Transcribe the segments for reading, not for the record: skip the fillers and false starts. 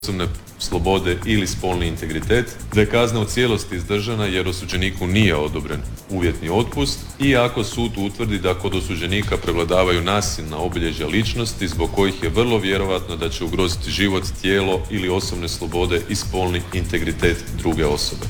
osobne slobode ili spolni integritet, da je kazna u cijelosti izdržana jer osuđeniku nije odobren uvjetni otpust i ako sud utvrdi da kod osuđenika prevladavaju nasilna obilježja ličnosti zbog kojih je vrlo vjerojatno da će ugroziti život, tijelo ili osobne slobode i spolni integritet druge osobe.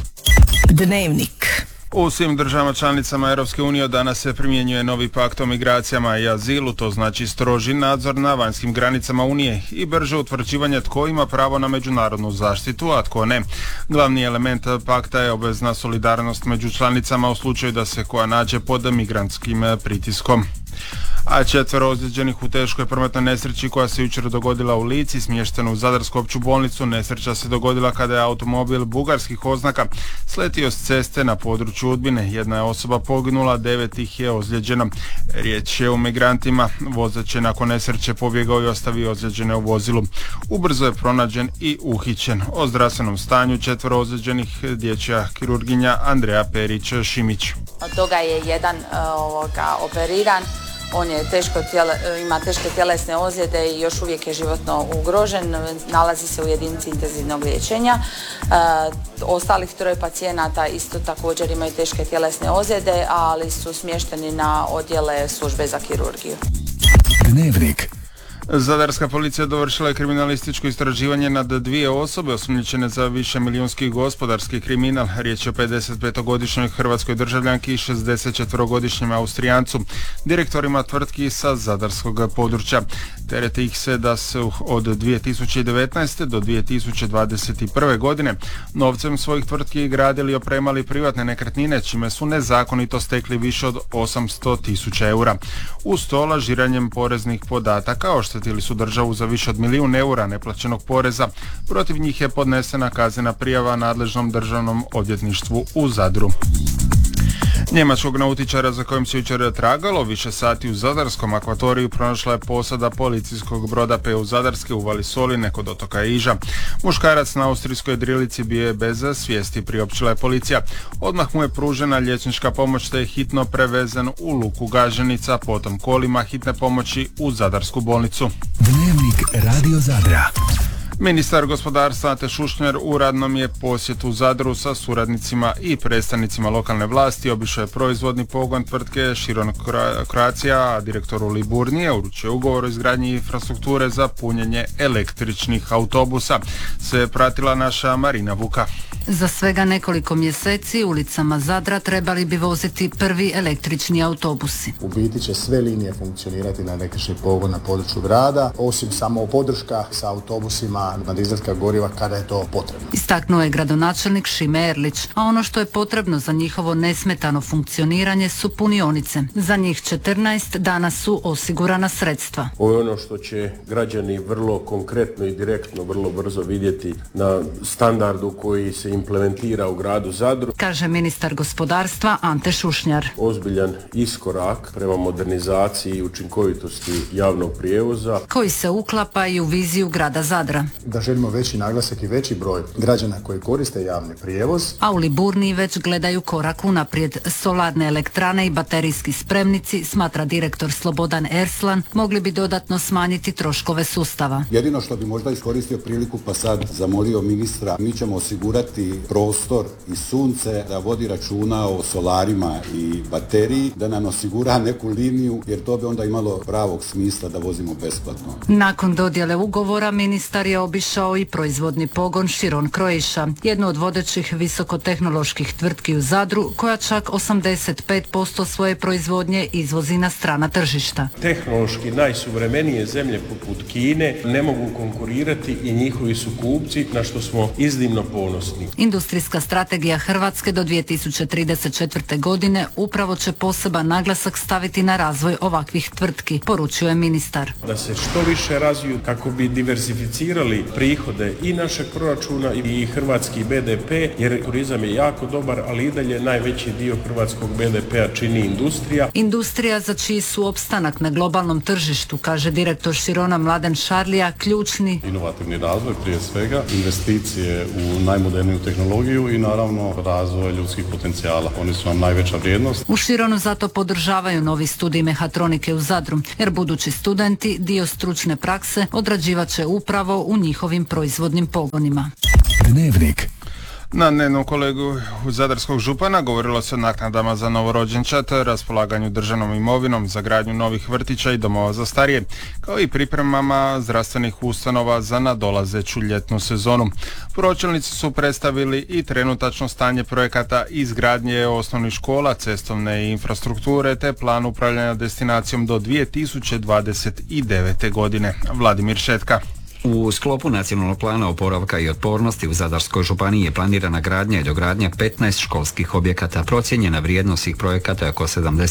Dnevnik. U svim državama članicama Europske unije danas se primjenjuje novi pakt o migracijama i azilu, to znači stroži nadzor na vanjskim granicama Unije i brže utvrđivanje tko ima pravo na međunarodnu zaštitu, a tko ne. Glavni element pakta je obvezna solidarnost među članicama u slučaju da se koja nađe pod migrantskim pritiskom. A 4 ozlijeđenih u teškoj prometnoj nesreći koja se jučer dogodila u Lici, smješteno u Zadarsku opću bolnicu. Nesreća se dogodila kada je automobil bugarskih oznaka sletio s ceste na području Udbine. Jedna je osoba poginula, 9 ih je ozlijeđeno. Riječ je o migrantima. Vozač je nakon nesreće pobjegao i ostavio ozlijeđene u vozilu. Ubrzo je pronađen i uhićen. O zdravstvenom stanju 4 ozlijeđenih dječja kirurginja Andreja Perić-Šimić. Od toga je jedan operiran. On je ima teške tjelesne ozljede i još uvijek je životno ugrožen, nalazi se u jedinici intenzivnog liječenja. Ostalih 3 pacijenata isto također imaju teške tjelesne ozljede, ali su smješteni na odjele službe za kirurgiju. Dnevnik. Zadarska policija dovršila je kriminalističko istraživanje nad 2 osobe osumnjičene za višemilijunski gospodarski kriminal. Riječ je o 55-godišnjoj hrvatskoj državljanki i 64-godišnjem Austrijancu, direktorima tvrtki sa zadarskog područja. Terete ih se da su od 2019. do 2021. godine novcem svojih tvrtki gradili i opremali privatne nekretnine, čime su nezakonito stekli više od 800.000 eura. Uz to lažiranjem poreznih podataka oštetili su državu za više od 1 milijun eura neplaćenog poreza. Protiv njih je podnesena kaznena prijava nadležnom državnom odvjetništvu u Zadru. Njemačkog nautičara za kojim se jučer tragalo više sati u zadarskom akvatoriju pronašla je posada policijskog broda PU Zadarske u Vali Soline kod otoka Iža. Muškarac na austrijskoj drilici bio je bez svijesti, priopćila je policija. Odmah mu je pružena liječnička pomoć te je hitno prevezen u luku Gaženica, potom kolima hitne pomoći u Zadarsku bolnicu. Dnevnik Radio Zadra. Ministar gospodarstva Ante Šušnjar u radnom je posjetu u Zadru sa suradnicima i predstavnicima lokalne vlasti. Obišao je proizvodni pogon tvrtke Širon Croatia, a direktoru Liburnije uručio ugovor o izgradnji infrastrukture za punjenje električnih autobusa. Sve je pratila naša Marina Vuka. Za svega nekoliko mjeseci ulicama Zadra trebali bi voziti prvi električni autobusi. U biti će sve linije funkcionirati na električni pogon na području grada, osim samo podrška sa autobusima na dizelska goriva kada je to potrebno. Istaknuo je gradonačelnik Šime Erlić, a ono što je potrebno za njihovo nesmetano funkcioniranje su punionice. Za njih 14 danas su osigurana sredstva. Ovo je ono što će građani vrlo konkretno i direktno vrlo brzo vidjeti na standardu koji se implementira u gradu Zadru, kaže ministar gospodarstva Ante Šušnjar. Ozbiljan iskorak prema modernizaciji i učinkovitosti javnog prijevoza koji se uklapa i u viziju grada Zadra. Da želimo veći naglasak i veći broj građana koji koriste javni prijevoz. A u Liburniji već gledaju korak unaprijed. Solarne elektrane i baterijski spremnici, smatra direktor Slobodan Erslan, mogli bi dodatno smanjiti troškove sustava. Jedino što bi možda iskoristio priliku pa sad zamolio ministra, mi ćemo osigurati prostor i sunce da vodi računa o solarima i bateriji, da nam osigura neku liniju, jer to bi onda imalo pravog smisla da vozimo besplatno. Nakon dodjele ugovora ministar je obišao i proizvodni pogon Širon Croatia, jednu od vodećih visokotehnoloških tvrtki u Zadru, koja čak 85% svoje proizvodnje izvozi na strana tržišta. Tehnološki najsuvremenije zemlje poput Kine ne mogu konkurirati i njihovi su kupci, na što smo iznimno ponosni. Industrijska strategija Hrvatske do 2034. godine upravo će poseban naglasak staviti na razvoj ovakvih tvrtki, poručuje ministar. Da se što više razviju kako bi diversificirali prihode i našeg proračuna i hrvatski BDP, jer turizam je jako dobar, ali i dalje najveći dio hrvatskog BDP-a čini industrija. Industrija za čiji su opstanak na globalnom tržištu, kaže direktor Širona Mladen Šarlija, ključni. Inovativni razvoj prije svega, investicije u najmoderniju tehnologiju i naravno razvoj ljudskih potencijala. Oni su nam najveća vrijednost. U Šironu zato podržavaju novi studij mehatronike u Zadru, jer budući studenti dio stručne prakse odrađivat će upravo u njihovim proizvodnim pogonima. Dnevnik. Na dnevnom kolegu zadarskog župana govorilo se o naknadama za novorođenčad, raspolaganju državnom imovinom za gradnju novih vrtića i domova za starije, kao i pripremama zdravstvenih ustanova za nadolazeću ljetnu sezonu. Pročelnici su predstavili i trenutačno stanje projekata izgradnje osnovnih škola, cestovne infrastrukture te plan upravljanja destinacijom do 2029. godine. Vladimir Šetka. U sklopu nacionalnog plana oporavka i otpornosti u Zadarskoj županiji je planirana gradnja i dogradnja 15 školskih objekata. Procijenjena vrijednost svih projekata je oko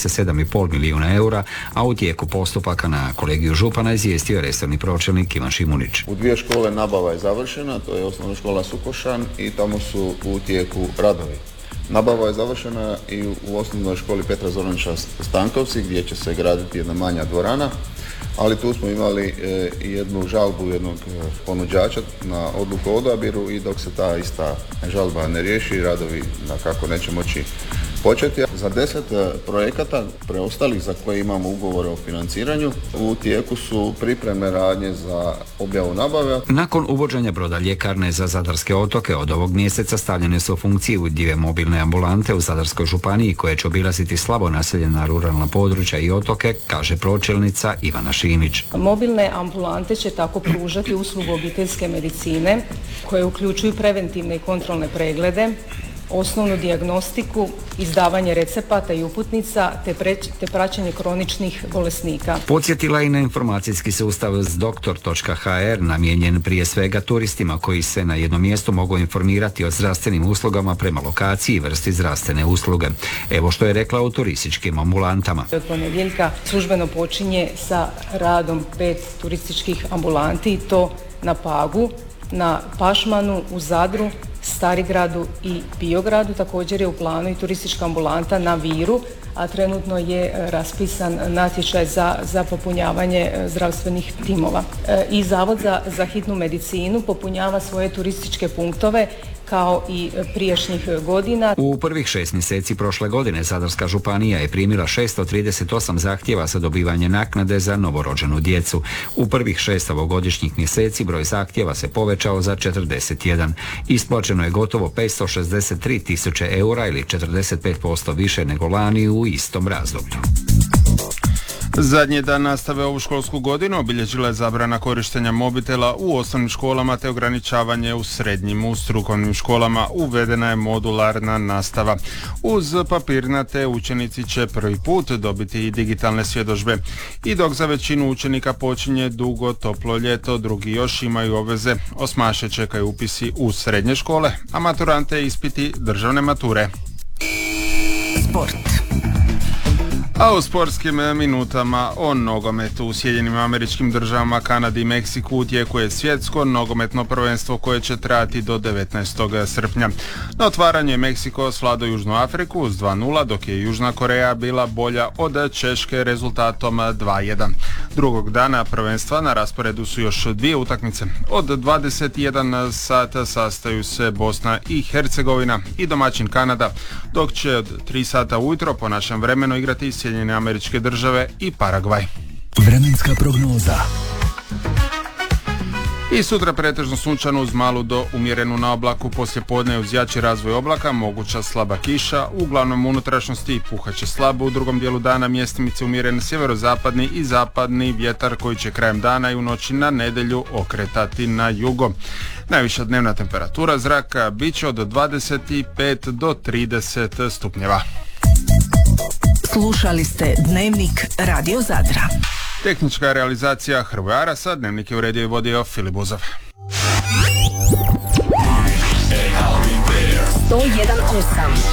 77,5 milijuna eura, a u tijeku postupaka na kolegiju župana izvijestio je resorni pročelnik Ivan Šimunić. U 2 škole nabava je završena, to je osnovna škola Sukošan i tamo su u tijeku radovi. Nabava je završena i u osnovnoj školi Petra Zoranića Stankovci gdje će se graditi jedna manja dvorana, ali tu smo imali i jednu žalbu jednog ponuđača na odluku o odabiru i dok se ta ista žalba ne riješi, radovi dakako neće moći početi. Za 10 projekata preostalih za koje imamo ugovore o financiranju u tijeku su pripreme radnje za objavu nabave. Nakon uvođenja broda ljekarne za zadarske otoke od ovog mjeseca stavljene su u funkciju 2 mobilne ambulante u Zadarskoj županiji koje će obilaziti slabo naseljena ruralna područja i otoke, kaže pročelnica Ivana Šimić. Mobilne ambulante će tako pružati uslugu obiteljske medicine koje uključuju preventivne i kontrolne preglede, osnovnu dijagnostiku, izdavanje recepata i uputnica te praćenje kroničnih bolesnika. Podsjetila i na informacijski sustav zdoktor.hr namijenjen prije svega turistima koji se na jednom mjestu mogu informirati o zdravstvenim uslugama prema lokaciji i vrsti zdravstvene usluge. Evo što je rekla o turističkim ambulantama. Od ponedjeljka službeno počinje sa radom 5 turističkih ambulanti i to na Pagu, na Pašmanu, u Zadru, Starigradu i Biogradu. Također je u planu i turistička ambulanta na Viru, a trenutno je raspisan natječaj za popunjavanje zdravstvenih timova. I Zavod za hitnu medicinu popunjava svoje turističke punktove kao i prijašnjih godina. U prvih 6 mjeseci prošle godine Zadarska županija je primila 638 zahtjeva za dobivanje naknade za novorođenu djecu. U prvih 6 ovogodišnjih mjeseci broj zahtjeva se povećao za 41. Isplaćeno je gotovo 563 tisuće eura ili 45% više nego lani u istom razdoblju. Zadnji dan nastave ovu školsku godinu obilježila je zabrana korištenja mobitela u osnovnim školama te ograničavanje u srednjim. U strukovnim školama uvedena je modularna nastava. Uz papirnate učenici će prvi put dobiti i digitalne svjedodžbe. I dok za većinu učenika počinje dugo toplo ljeto, drugi još imaju obveze. Osmaše čekaju upisi u srednje škole, a maturante ispiti državne mature. Sport. A u sportskim minutama o nogometu u Sjedinjenim Američkim Državama, Kanadi i Meksiku u tijeku je svjetsko nogometno prvenstvo koje će trajati do 19. srpnja. Na otvaranju je Meksiko svladao Južnu Afriku uz 2:0, dok je Južna Koreja bila bolja od Češke rezultatom 2:1. Drugog dana prvenstva na rasporedu su još 2 utakmice. Od 21 sata sastaju se Bosna i Hercegovina i domaćin Kanada, dok će od 3 sata ujutro po našem vremenu igrati Sjedinjene Američke Države i Paragvaj. Vremenska prognoza. I sutra pretežno sunčano uz malu do umjerenu na oblaku, poslije podne uz jači razvoj oblaka, moguća slaba kiša, uglavnom unutrašnjosti puhaće slabo, u drugom dijelu dana mjestimice umjeren sjeverozapadni i zapadni vjetar koji će krajem dana i u noći na nedjelju okretati na jugo. Najviša dnevna temperatura zraka bit će od 25 do 30 stupnjeva. Slušali ste Dnevnik Radio Zadra. Tehnička realizacija Hrvoje Arasa, Dnevnik je uredio i vodio Filip Buzov. 101.8